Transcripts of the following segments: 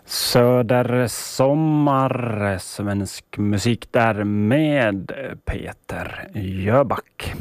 Södersommar, svensk musik där med Peter Jöback.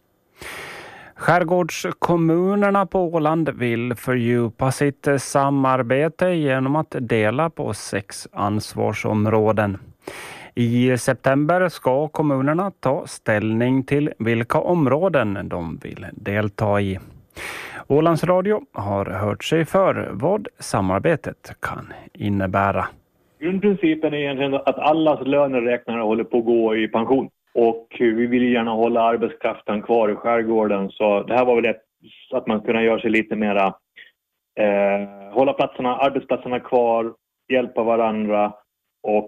Skärgårdskommunerna på Åland vill fördjupa sitt samarbete genom att dela på 6 ansvarsområden. I september ska kommunerna ta ställning till vilka områden de vill delta i. Ålands Radio har hört sig för vad samarbetet kan innebära. Grundprincipen är egentligen att allas löneräknare håller på att gå i pension. Och vi vill gärna hålla arbetskraften kvar i skärgården. Så det här var väl att man kunde göra sig lite mera... hålla arbetsplatserna kvar, hjälpa varandra och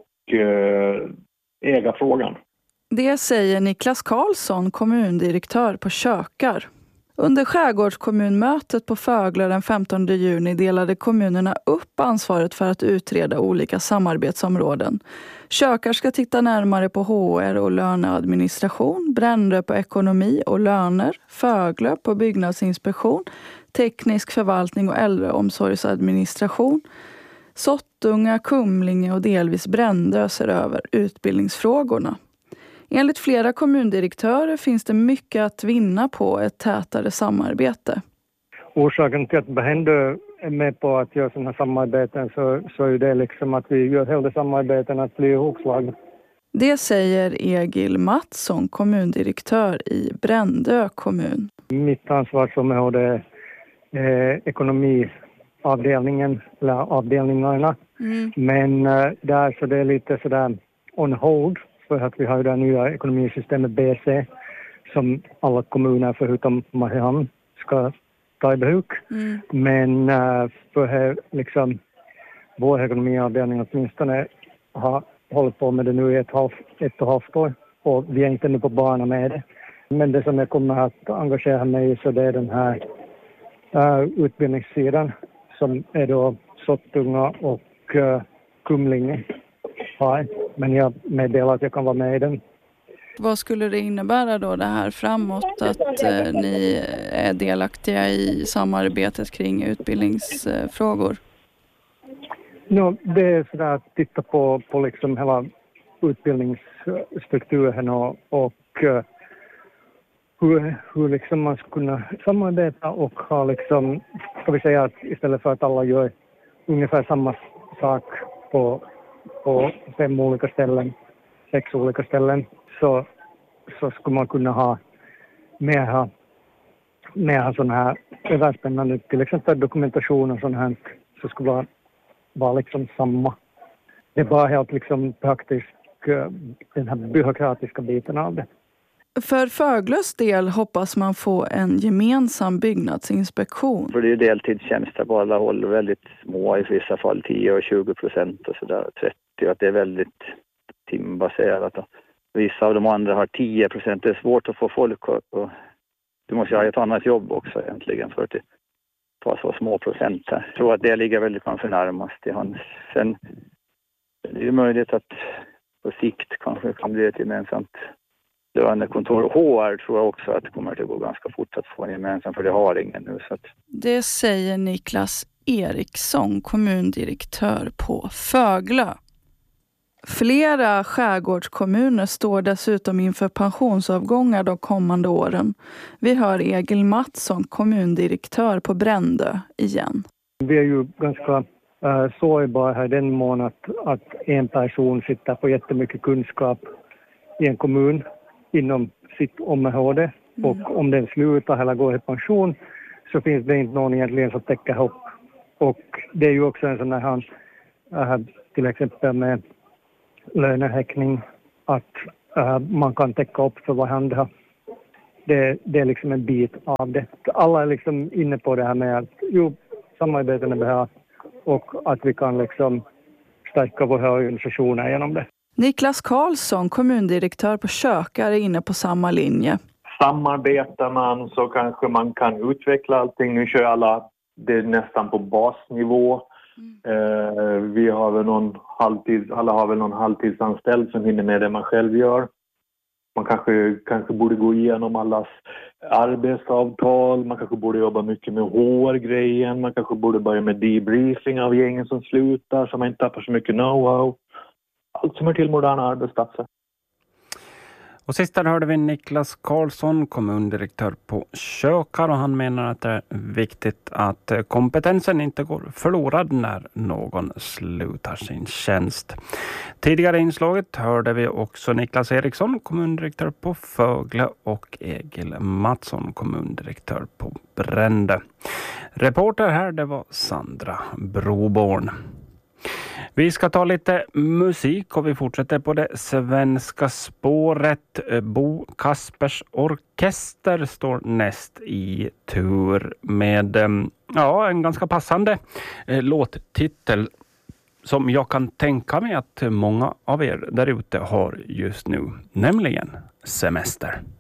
äga frågan. Det säger Niklas Karlsson, kommundirektör på Kökar. Under skärgårdskommunmötet på Föglö den 15 juni delade kommunerna upp ansvaret för att utreda olika samarbetsområden. Kökar ska titta närmare på HR och löneadministration, Brändö på ekonomi och löner, Föglö på byggnadsinspektion, teknisk förvaltning och äldreomsorgsadministration. Sottunga, Kumlinge och delvis Brändö ser över utbildningsfrågorna. Enligt flera kommundirektörer finns det mycket att vinna på ett tätare samarbete. Orsaken till att Brändö är med på att göra sådana här samarbeten så är det liksom att vi gör hela samarbeten att bli ihopslagna. Det säger Egil Mattsson, kommundirektör i Brändö kommun. Mitt ansvarsområde är ekonomiavdelningen eller avdelningarna. Men där så det är lite sådär on hold. För att vi har det nya ekonomisystemet BC som alla kommuner förutom Mariehamn ska ta i bruk. Men för liksom vår ekonomiavdelning åtminstone har hållit på med det nu i ett och ett halvt år. Och vi är inte nu på bana med det. Men det som jag kommer att engagera mig i så det är den här utbildningssidan som är då Sottunga och Kumlinge. Men jag meddelar att jag kan vara med i den. Vad skulle det innebära då det här framåt att ni är delaktiga i samarbetet kring utbildningsfrågor? Det är sådär att titta på liksom hela utbildningsstrukturen och hur liksom man ska kunna samarbeta och ha liksom, ska vi säga att istället för att alla gör ungefär samma sak på 5 olika ställen, 6 olika ställen, så skulle man kunna ha mer sån här överspännande, till exempel dokumentation och sånt här, så skulle vara liksom samma. Det är bara helt liksom praktiskt den här byråkratiska biten av det. För Föglös del hoppas man få en gemensam byggnadsinspektion. För det är deltidstjänster på alla håll, väldigt små, i vissa fall 10 och 20% och sådär, 30%, att det är väldigt timbaserat. Vissa av de andra har 10%, det är svårt att få folk och du måste ha ett annat jobb också egentligen för att ta så små procent här. Jag tror att det ligger väldigt kanske närmast i hans. Sen är det möjligt att på sikt kanske kan bli ett gemensamt lönekontor. HR tror jag också att det kommer att gå ganska fort att få en gemensam, för det har ingen nu. Så att... Det säger Niklas Eriksson, kommundirektör på Föglö. Flera skärgårdskommuner står dessutom inför pensionsavgångar de kommande åren. Vi hör Egil Mattsson, kommundirektör på Brändö igen. Vi är ju ganska sårbara här den mån att en person sitter på jättemycket kunskap i en kommun inom sitt område. Och om den slutar eller går i pension så finns det inte någon egentligen som täcker upp. Och det är ju också en sån här till exempel med lönehäckning att man kan täcka upp för varandra. Det är liksom en bit av det. Alla är liksom inne på det här med att samarbeten är bra och att vi kan liksom stärka våra organisationer genom det. Niklas Karlsson, kommundirektör på Kökar, är inne på samma linje. Samarbetar man så kanske man kan utveckla allting. Nu kör alla det nästan på basnivå. Vi har väl alla har väl någon halvtidsanställd som hinner med det man själv gör. Man kanske borde gå igenom allas arbetsavtal. Man kanske borde jobba mycket med HR-grejen. Man kanske borde börja med debriefing av gängen som slutar så man inte tappar så mycket know-how. Allt som är till moderna arbetsplatser. Och sist där hörde vi Niklas Karlsson, kommundirektör på Kökar, och han menar att det är viktigt att kompetensen inte går förlorad när någon slutar sin tjänst. Tidigare i inslaget hörde vi också Niklas Eriksson, kommundirektör på Fögle, och Egil Mattsson, kommundirektör på Brände. Reporter här, det var Sandra Broborn. Vi ska ta lite musik och vi fortsätter på det svenska spåret. Bo Kaspers Orkester står näst i tur med en ganska passande låttitel som jag kan tänka mig att många av er där ute har just nu, nämligen Semester.